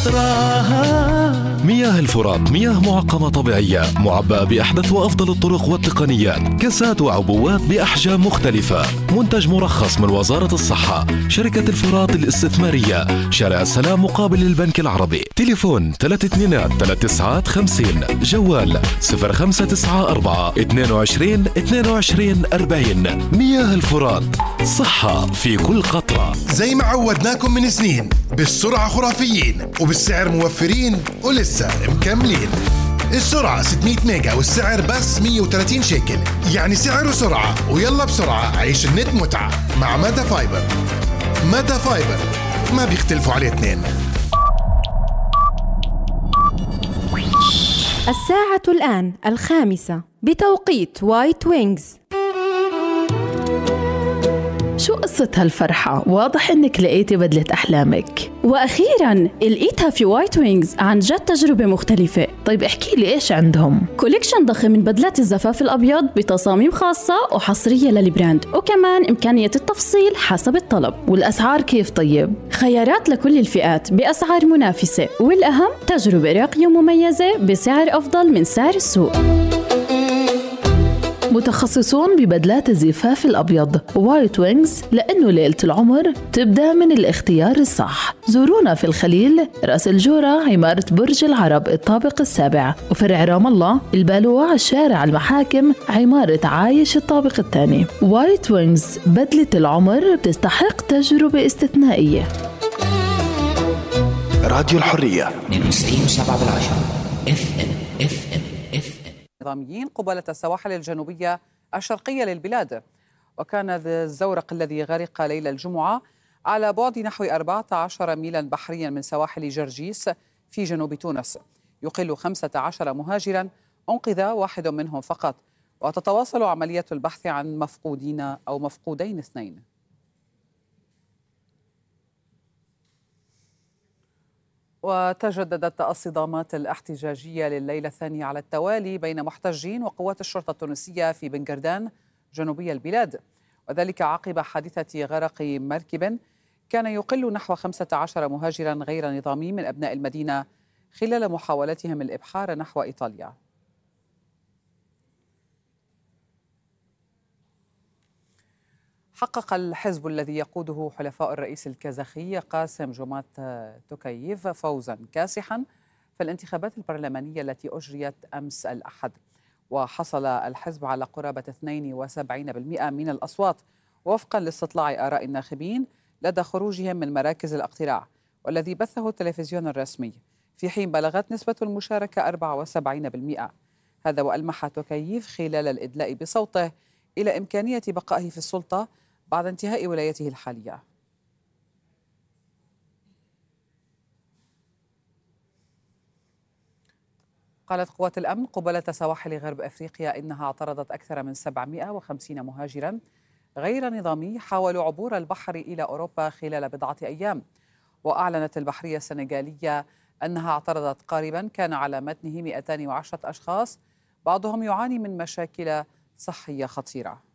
راها. مياه الفرات مياه معقمة طبيعية معبأة بأحدث وأفضل الطرق والتقنيات، كاسات وعبوات بأحجام مختلفة، منتج مرخص من وزارة الصحة، شركة الفرات الاستثمارية، شارع السلام مقابل البنك العربي. تليفون 323950، جوال 0594 22 22 40. مياه الفرات، صحة في كل قطرة. زي ما عودناكم من سنين، بالسرعة خرافيين وبالسعر موفرين ولسه مكملين. السرعة 600 ميجا والسعر بس 130 شيكل، يعني سعر وسرعة. ويلا بسرعة عيش النت متعة مع مادا فايبر. مادا فايبر ما بيختلفوا عليه اثنين. الساعة الآن 5 بتوقيت وايت وينجز. شو قصة هالفرحة؟ واضح إنك لقيتي بدلة أحلامك. وأخيراً لقيتها في وايت وينجز، عن جد تجربة مختلفة. طيب احكي لي إيش عندهم؟ كوليكشن ضخم من بدلات الزفاف الأبيض بتصاميم خاصة وحصرية للبراند، وكمان إمكانية التفصيل حسب الطلب. والأسعار كيف طيب؟ خيارات لكل الفئات بأسعار منافسة، والأهم تجربة راقية ومميزة بسعر أفضل من سعر السوق. متخصصون ببدلات الزفاف الأبيض وايت وينجز، لأنه ليلة العمر تبدأ من الاختيار الصح. زورونا في الخليل، رأس الجورة، عمارة برج العرب الطابق السابع، وفرع رام الله البالوع، الشارع المحاكم، عمارة عايش الطابق الثاني. وايت وينجز، بدلة العمر بتستحق تجربة استثنائية. راديو الحرية 92.7 FM. نظاميين قبالة السواحل الجنوبية الشرقية للبلاد. وكان الزورق الذي غرق ليلة الجمعة على بعد نحو 14 ميلا بحريا من سواحل جرجيس في جنوب تونس. يقل 15 مهاجرا، أنقذ واحد منهم فقط، وتتواصل عملية البحث عن مفقودين أو مفقودين 2. وتجددت الصدامات الاحتجاجية لليلة الثانية على التوالي بين محتجين وقوات الشرطة التونسية في بنغردان جنوبي البلاد، وذلك عقب حادثة غرق مركب كان يقل نحو 15 مهاجرا غير نظامي من أبناء المدينة خلال محاولتهم الإبحار نحو إيطاليا. حقق الحزب الذي يقوده حلفاء الرئيس الكازاخي قاسم جومات توكاييف فوزا كاسحا في الانتخابات البرلمانية التي أجريت أمس الأحد، وحصل الحزب على قرابة 72% من الأصوات وفقا لاستطلاع آراء الناخبين لدى خروجهم من مراكز الاقتراع، والذي بثه التلفزيون الرسمي، في حين بلغت نسبة المشاركة 74%. هذا وألمح توكاييف خلال الإدلاء بصوته إلى إمكانية بقائه في السلطة بعد انتهاء ولايته الحالية. قالت قوات الأمن قبالة سواحل غرب أفريقيا إنها اعترضت أكثر من 750 مهاجرا غير نظامي حاولوا عبور البحر إلى أوروبا خلال بضعة أيام. وأعلنت البحرية السنغالية أنها اعترضت قاربا كان على متنه 210 أشخاص، بعضهم يعاني من مشاكل صحية خطيرة.